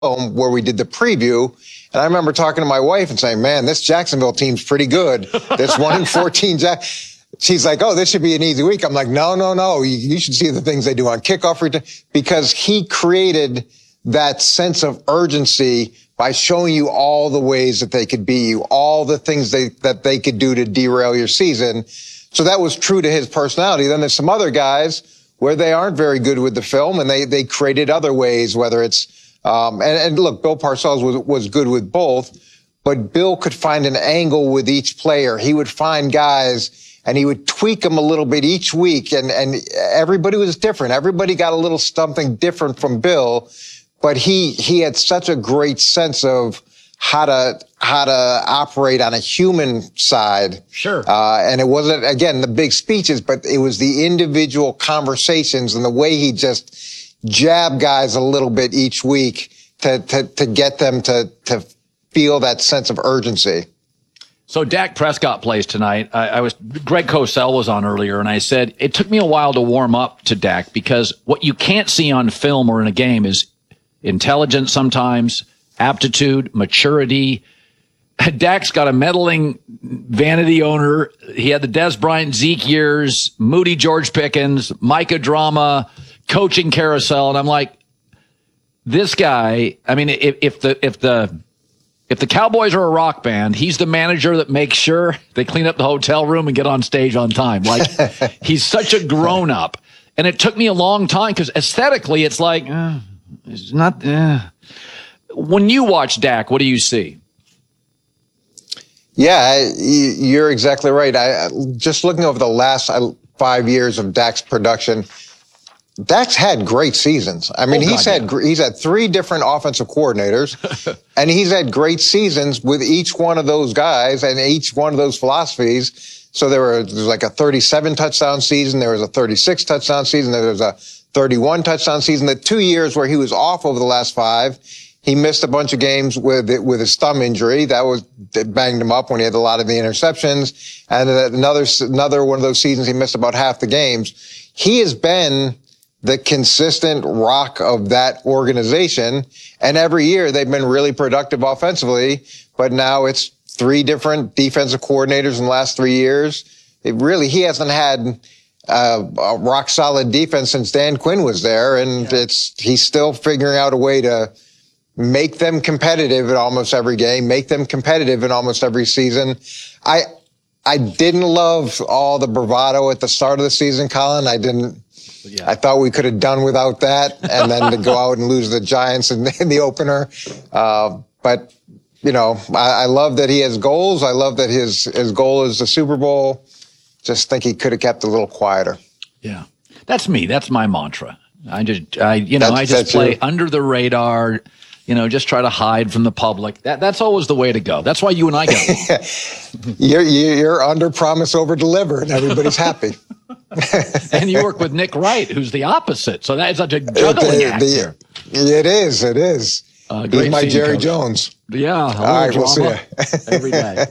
where we did the preview. And I remember talking to my wife and saying, man, this Jacksonville team's pretty good. This 1-14 She's like, oh, this should be an easy week. I'm like, no. You should see the things they do on kickoff return, because he created that sense of urgency by showing you all the ways that they could beat you, all the things that they could do to derail your season. So that was true to his personality. Then there's some other guys where they aren't very good with the film, and they created other ways, whether it's, and look, Bill Parcells was good with both, but Bill could find an angle with each player. He would find guys and he would tweak them a little bit each week, and everybody was different. Everybody got a little something different from Bill, but he had such a great sense of how to operate on a human side. Sure. And it wasn't, again, the big speeches, but it was the individual conversations and the way he just jabbed guys a little bit each week to get them to feel that sense of urgency. So Dak Prescott plays tonight. Greg Cosell was on earlier, and I said it took me a while to warm up to Dak, because what you can't see on film or in a game is intelligence sometimes, aptitude, maturity. Dak's got a meddling vanity owner. He had the Des Bryant, Zeke years, Moody, George Pickens, Micah drama, coaching carousel, and I'm like, this guy. I mean, if the Cowboys are a rock band, he's the manager that makes sure they clean up the hotel room and get on stage on time. Like, he's such a grown up, and it took me a long time, because aesthetically, it's like it's not. When you watch Dak, what do you see? Yeah, you're exactly right. Just looking over the last 5 years of Dak's production, Dak's had great seasons. I mean, he's had 3 different offensive coordinators, and he's had great seasons with each one of those guys and each one of those philosophies. So there was like a 37 touchdown season, there was a 36 touchdown season, there was a 31 touchdown season. The 2 years where he was off over the last 5, he missed a bunch of games with his thumb injury. That banged him up when he had a lot of the interceptions. And another one of those seasons, he missed about half the games. He has been the consistent rock of that organization. And every year they've been really productive offensively, but now it's 3 different defensive coordinators in the last 3 years. He hasn't had a rock solid defense since Dan Quinn was there. And he's still figuring out a way to make them competitive in almost every game, make them competitive in almost every season. I didn't love all the bravado at the start of the season, Colin. I thought we could have done without that, and then to go out and lose the Giants in the opener. But, I love that he has goals. I love that his goal is the Super Bowl. Just think he could have kept a little quieter. Yeah. That's me. That's my mantra. I just play under the radar, just try to hide from the public. That's always the way to go. That's why you and I go. You're under promise, over deliver, and everybody's happy. And you work with Nick Wright, who's the opposite. So that's such a juggling act here. It is. He's my Jerry Jones. Yeah. All right, we'll see you. Every day.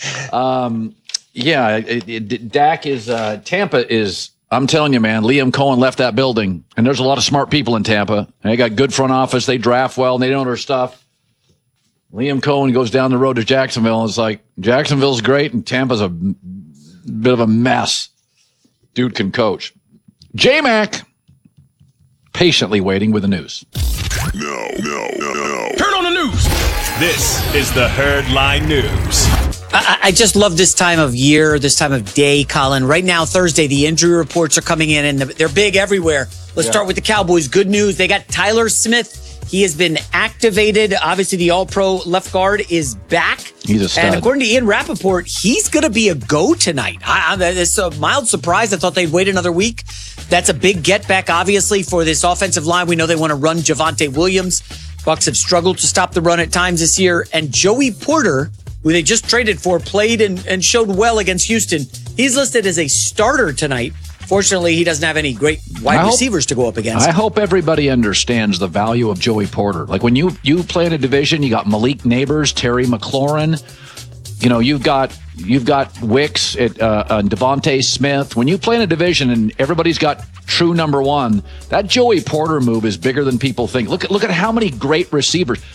Dak is, Tampa is, I'm telling you, man, Liam Cohen left that building, and there's a lot of smart people in Tampa. And they got good front office. They draft well, and they know their stuff. Liam Cohen goes down the road to Jacksonville, and it's like, Jacksonville's great, and Tampa's a bit of a mess. Dude can coach. J-Mac, patiently waiting with the news. No. Turn on the news. This is the Herdline News. I just love this time of year, this time of day, Colin. Right now, Thursday, the injury reports are coming in, and they're big everywhere. Let's start with the Cowboys. Good news. They got Tyler Smith. He has been activated. Obviously, the all-pro left guard is back. He's a stud. And according to Ian Rappaport, he's going to be a go tonight. It's a mild surprise. I thought they'd wait another week. That's a big get-back, obviously, for this offensive line. We know they want to run Javonte Williams. Bucs have struggled to stop the run at times this year. And Joey Porter, who they just traded for, played and showed well against Houston. He's listed as a starter tonight. Fortunately, he doesn't have any great wide receivers to go up against. I hope everybody understands the value of Joey Porter. Like, when you play in a division, you got Malik Neighbors, Terry McLaurin. You've got Wicks and Devontae Smith. When you play in a division and everybody's got true number one. That Joey Porter move is bigger than people think. Look at how many great receivers.